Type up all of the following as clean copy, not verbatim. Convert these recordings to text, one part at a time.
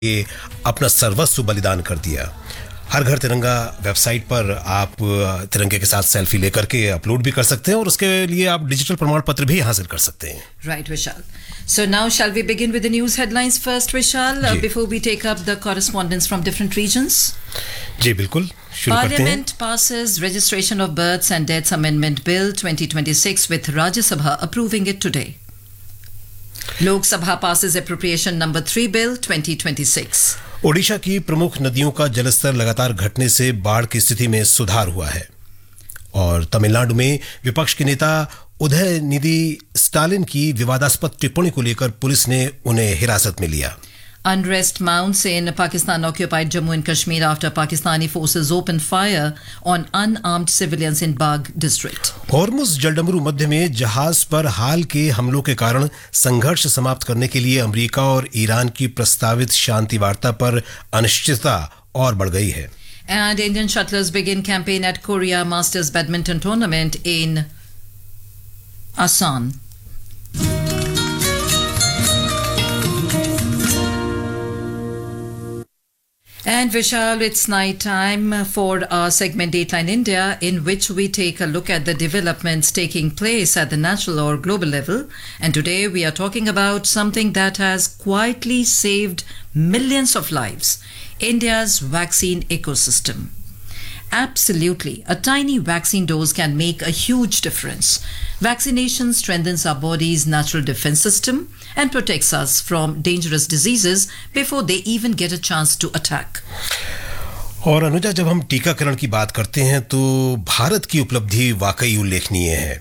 ये अपना सर्वस्व बलिदान कर दिया। हर घर तिरंगा वेबसाइट पर आप तिरंगे के साथ सेल्फी लेकर के अपलोड भी कर सकते हैं और उसके लिए आप डिजिटल प्रमाण पत्र भी हासिल कर सकते हैं। Right, Vishal. So now shall we begin with the news headlines first, Vishal, before we take up the correspondence from different regions? जी बिल्कुल, शुरू करते हैं। Parliament passes Registration of Births and Deaths Amendment Bill 2026 with Rajya Sabha approving it today. Lok Sabha passes Appropriation Number 3 Bill 2026. Odisha की प्रमुख नदियों का जलस्तर लगातार घटने से बाढ़ की स्थिति में सुधार हुआ है और तमिलनाडु में विपक्ष के नेता उदयनिधि स्टालिन की विवादास्पद टिप्पणी को लेकर पुलिस ने उन्हें हिरासत में लिया। Unrest mounts in Pakistan-occupied Jammu and Kashmir after Pakistani forces opened fire on unarmed civilians in Bagh district. Hormuz जलडमरू मध्य में जहाज पर हाल के हमलों के कारण संघर्ष समाप्त करने के लिए अमेरिका और ईरान की प्रस्तावित शांति वार्ता पर अनिश्चितता और बढ़ गई है। And Indian shuttlers begin campaign at Korea Masters Badminton Tournament in Asan. And Vishal, it's night time for our segment Dateline India, in which we take a look at the developments taking place at the national or global level. And today we are talking about something that has quietly saved millions of lives: India's vaccine ecosystem. Absolutely, a tiny vaccine dose can make a huge difference. Vaccination strengthens our body's natural defense system and protects us from dangerous diseases before they even get a chance to attack. और अनुजा, जब हम टीकाकरण की बात करते हैं तो भारत की उपलब्धि वाकई उल्लेखनीय है।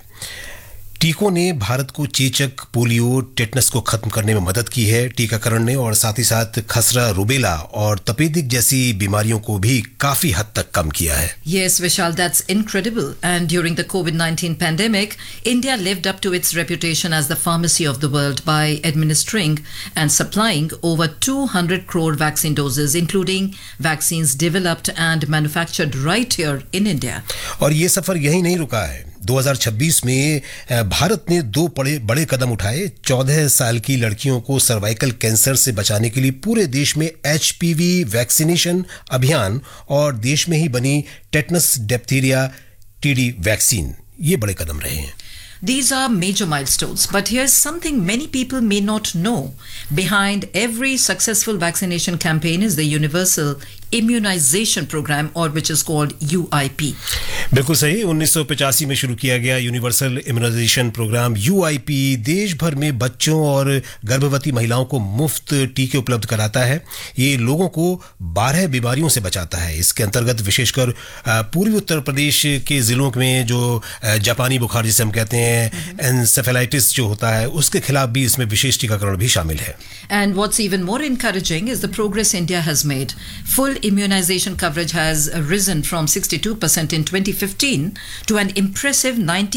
टीकों ने भारत को चेचक, पोलियो, टेटनस को खत्म करने में मदद की है टीकाकरण ने, और साथ ही साथ खसरा, रुबेला और तपेदिक जैसी बीमारियों को भी काफी हद तक कम किया है। Yes, Vishal, that's incredible. And during the COVID-19 pandemic, India lived up to its reputation as the pharmacy of the world by administering and supplying over 200 crore vaccine doses, including vaccines developed and manufactured right here in India. और ये सफर यही नहीं रुका है। 2026 में भारत ने दो बड़े कदम उठाए। 14 साल की लड़कियों को सर्वाइकल कैंसर से बचाने के लिए पूरे देश में HPV वैक्सीनेशन अभियान और देश में ही बनी टेटनस, डिप्थीरिया, TD वैक्सीन, ये बड़े कदम रहे हैं। These are major milestones, but here's something many people may not know. Behind every successful vaccination campaign is the Universal Immunization Program, or which is called UIP. बिल्कुल सही। 1985 में शुरू किया गया यूनिवर्सल इम्यूनाइजेशन प्रोग्राम UIP देश भर में बच्चों और गर्भवती महिलाओं को मुफ्त टीके उपलब्ध कराता है। ये लोगों को 12 बीमारियों से बचाता है। इसके अंतर्गत विशेषकर पूर्वी उत्तर प्रदेश के जिलों में जो जापानी बुखार जिसे हम कहते हैं, एन्सेफेलाइटिस जो होता है, उसके खिलाफ भी इसमें विशेष टीकाकरण भी शामिल है। And what's even more encouraging is the progress India has made. Full immunization coverage has risen from 62% in 2015 to an impressive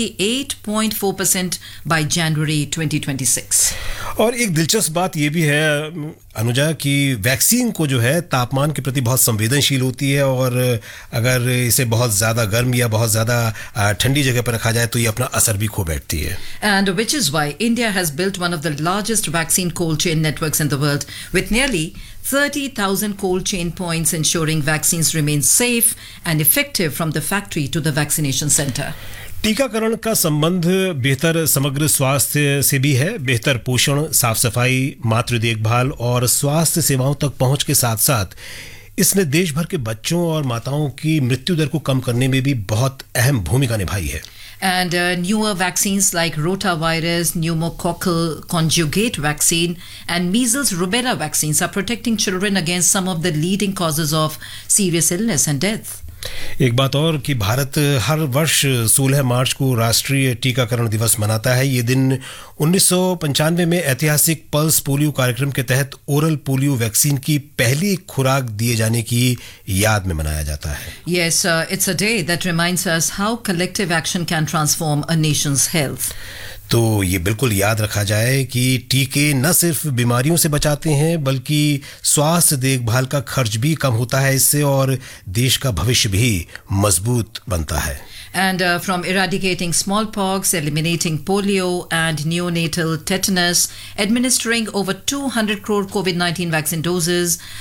98.4% by January 2026. और एक दिलचस्प बात ये भी है अनुजा कि वैक्सीन को जो है तापमान के प्रति बहुत संवेदनशील होती है, और अगर इसे बहुत ज़्यादा गर्म या बहुत ज़्यादा ठंडी जगह पर रखा जाए तो ये अपना असर भी खो बैठती है। And which is why India has built one of the largest vaccine cold chain networks in the world, with nearly 30,000 cold chain points ensuring vaccines remain safe and effective from the factory to the vaccination center. टीकाकरण का संबंध बेहतर समग्र स्वास्थ्य से भी है। बेहतर पोषण, साफ सफाई, मातृ देखभाल और स्वास्थ्य सेवाओं तक पहुंच के साथ साथ इसने देश भर के बच्चों और माताओं की मृत्यु दर को कम करने में भी बहुत अहम भूमिका निभाई है। And newer vaccines like rotavirus, pneumococcal conjugate vaccine, and measles rubella vaccines are protecting children against some of the leading causes of serious illness and death. एक बात और कि भारत हर वर्ष 16 मार्च को राष्ट्रीय टीकाकरण दिवस मनाता है। ये दिन 1995 में ऐतिहासिक पल्स पोलियो कार्यक्रम के तहत ओरल पोलियो वैक्सीन की पहली खुराक दिए जाने की याद में मनाया जाता है। Yes, it's a day that reminds us how collective action can transform a nation's health. तो ये बिल्कुल याद रखा जाए कि टीके न सिर्फ बीमारियों से बचाते हैं बल्कि स्वास्थ्य देखभाल का खर्च भी कम होता है इससे, और देश का भविष्य भी मजबूत बनता है। And from eradicating smallpox, eliminating polio and neonatal tetanus, administering over 200 crore COVID-19 vaccine doses,